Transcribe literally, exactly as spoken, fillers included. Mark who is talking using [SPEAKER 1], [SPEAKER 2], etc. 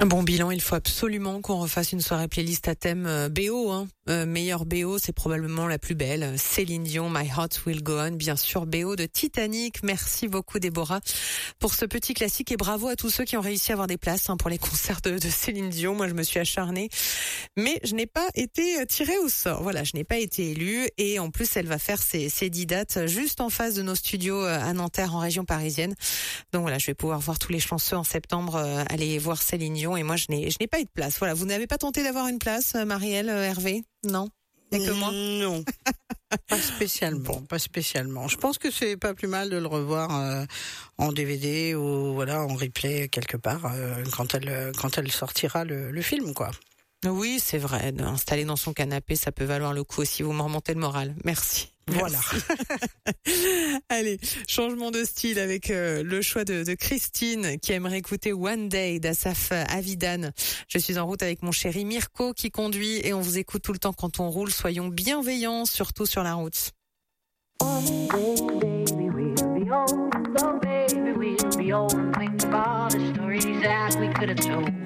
[SPEAKER 1] Bon bilan, il faut absolument qu'on refasse une soirée playlist à thème euh, B O. Hein. Euh, meilleure B O, c'est probablement la plus belle. Céline Dion, My Heart Will Go On. Bien sûr, B O de Titanic. Merci beaucoup Déborah pour ce petit classique et bravo à tous ceux qui ont réussi à avoir des places hein, pour les concerts de, de Céline Dion. Moi, je me suis acharnée, mais je n'ai pas été tirée au sort. Voilà, je n'ai pas été élue et en plus, elle va faire ses, ses dix dates juste en face de nos studios à Nanterre en région parisienne. Donc voilà, je vais pouvoir voir tous les chanceux en septembre euh, aller voir Céline Dion et moi je n'ai je n'ai pas eu de place. Voilà, vous n'avez pas tenté d'avoir une place, Marielle, Hervé? Non, il n'y a que moi.
[SPEAKER 2] Non, pas spécialement, bon. pas spécialement. Je pense que c'est pas plus mal de le revoir euh, en D V D ou voilà en replay quelque part euh, quand elle quand elle sortira le, le film quoi.
[SPEAKER 1] Oui, c'est vrai. Installer dans son canapé, ça peut valoir le coup aussi. Vous me remontez le moral. Merci.
[SPEAKER 2] Voilà.
[SPEAKER 1] Allez, changement de style avec euh, le choix de, de Christine qui aimerait écouter One Day d'Asaf Avidan. Je suis en route avec mon chéri Mirko qui conduit et on vous écoute tout le temps quand on roule. Soyons bienveillants, surtout sur la route. One day, baby, we'll be old. Oh, baby, we'll be old and think about the stories that we could have told.